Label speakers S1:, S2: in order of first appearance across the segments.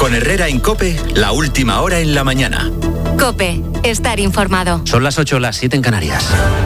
S1: Con Herrera en COPE, la última hora en la mañana.
S2: COPE, estar informado.
S3: Son las 8, las 7 en Canarias.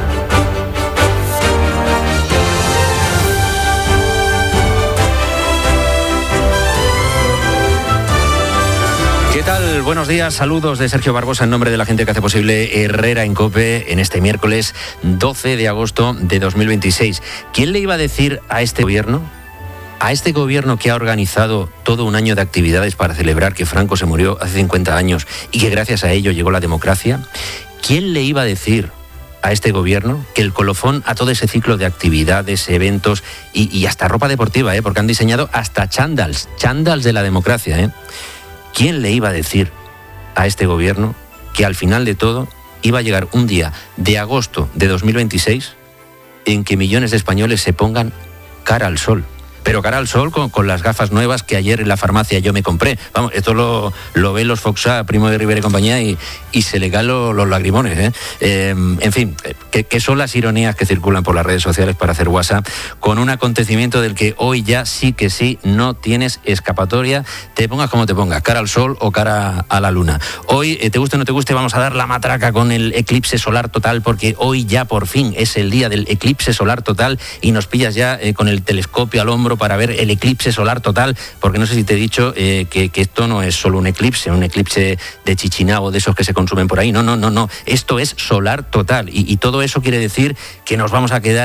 S3: ¿Qué tal? Buenos días, saludos de Sergio Barbosa en nombre de la gente que hace posible Herrera en COPE en este miércoles 12 de agosto de 2026. ¿Quién le iba a decir a este gobierno? A este gobierno que ha organizado todo un año de actividades para celebrar que Franco se murió hace 50 años y que gracias a ello llegó la democracia. ¿Quién le iba a decir a este gobierno que el colofón a todo ese ciclo de actividades, eventos y hasta ropa deportiva, porque han diseñado hasta chándals de la democracia, ¿Quién le iba a decir a este gobierno que al final de todo iba a llegar un día de agosto de 2026 en que millones de españoles se pongan cara al sol? Pero cara al sol con las gafas nuevas que ayer en la farmacia yo me compré. Vamos, esto lo ven los Foxá, Primo de Rivera y compañía, y se le caen los lagrimones. En fin, que son las ironías que circulan por las redes sociales para hacer WhatsApp con un acontecimiento del que hoy ya sí que sí no tienes escapatoria, te pongas como te pongas, cara al sol o cara a la luna. Hoy, te guste o no te guste, vamos a dar la matraca con el eclipse solar total, porque hoy ya por fin es el día del eclipse solar total y nos pillas ya con el telescopio al hombro para ver el eclipse solar total, porque no sé si te he dicho que esto no es solo un eclipse de Chichinabo, de esos que se consumen por ahí, no, esto es solar total y todo eso quiere decir que nos vamos a quedar